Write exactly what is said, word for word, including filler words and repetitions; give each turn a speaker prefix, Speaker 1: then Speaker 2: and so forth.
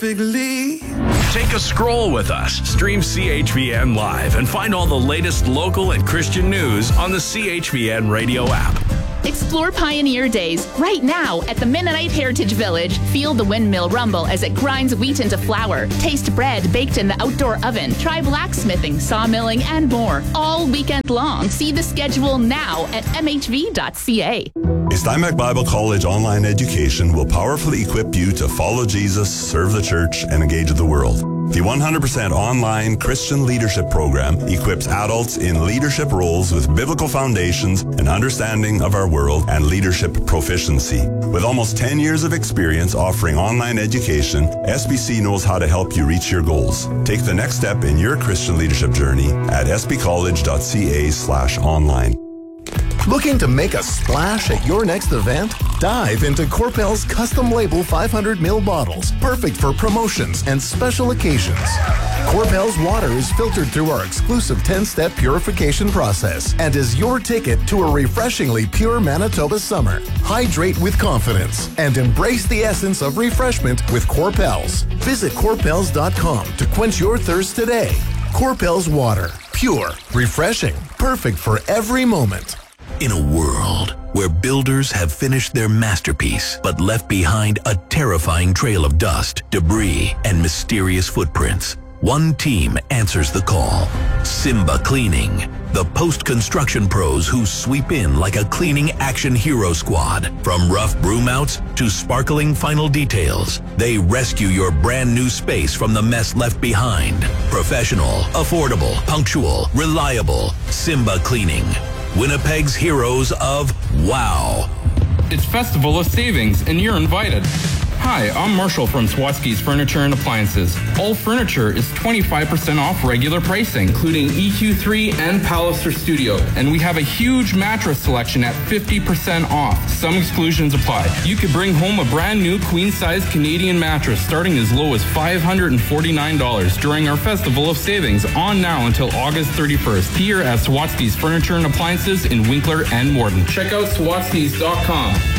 Speaker 1: Big Lee.
Speaker 2: Take a stroll with us. Stream C H V N Live and find all the latest local and Christian news on the C H V N radio app.
Speaker 3: Explore Pioneer Days right now at the Mennonite Heritage Village. Feel the windmill rumble as it grinds wheat into flour. Taste bread baked in the outdoor oven. Try blacksmithing, sawmilling, and more all weekend long. See the schedule now at m h v dot c a.
Speaker 4: Steinbach Bible College online education will powerfully equip you to follow Jesus, serve the church, and engage with the world. The one hundred percent online Christian leadership program equips adults in leadership roles with biblical foundations and understanding of our world and leadership proficiency. With almost ten years of experience offering online education, S B C knows how to help you reach your goals. Take the next step in your Christian leadership journey at s b college dot c a slash online.
Speaker 5: Looking to make a splash at your next event? Dive into Corpel's custom label five hundred milliliter bottles, perfect for promotions and special occasions. Corpel's water is filtered through our exclusive ten-step purification process and is your ticket to a refreshingly pure Manitoba summer. Hydrate with confidence and embrace the essence of refreshment with Corpel's. Visit corpels dot com to quench your thirst today. Corpel's water, pure, refreshing, perfect for every moment.
Speaker 6: In a world where builders have finished their masterpiece but left behind a terrifying trail of dust, debris, and mysterious footprints, one team answers the call. Simba Cleaning, the post-construction pros who sweep in like a cleaning action hero squad. From rough broom-outs to sparkling final details, they rescue your brand new space from the mess left behind. Professional, affordable, punctual, reliable. Simba Cleaning. Winnipeg's heroes of wow.
Speaker 7: It's Festival of Savings, and you're invited. Hi, I'm Marshall from Swatsky's Furniture and Appliances. All furniture is twenty-five percent off regular pricing, including E Q three and Palliser Studio. And we have a huge mattress selection at fifty percent off. Some exclusions apply. You could bring home a brand new queen-size Canadian mattress starting as low as five hundred forty-nine dollars during our Festival of Savings on now until August thirty-first here at Swatsky's Furniture and Appliances in Winkler and Morden. Check out swatsky's dot com.